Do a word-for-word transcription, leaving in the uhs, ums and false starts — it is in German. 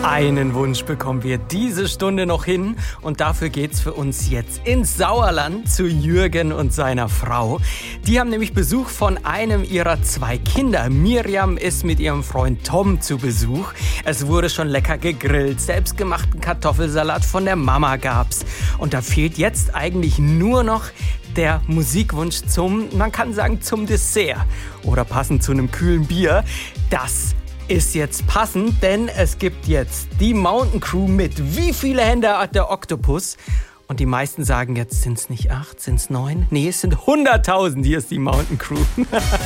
Einen Wunsch bekommen wir diese Stunde noch hin und dafür geht's für uns jetzt ins Sauerland zu Jürgen und seiner Frau. Die haben nämlich Besuch von einem ihrer zwei Kinder. Miriam ist mit ihrem Freund Tom zu Besuch. Es wurde schon lecker gegrillt, selbstgemachten Kartoffelsalat von der Mama gab's. Und da fehlt jetzt eigentlich nur noch der Musikwunsch zum, man kann sagen, zum Dessert oder passend zu einem kühlen Bier. Das ist jetzt passend, denn es gibt jetzt die Mountain Crew mit Wie viele Hände hat der Oktopus? Und die meisten sagen jetzt, sind's nicht acht, sind's neun? Nee, es sind hunderttausend, hier ist die Mountain Crew.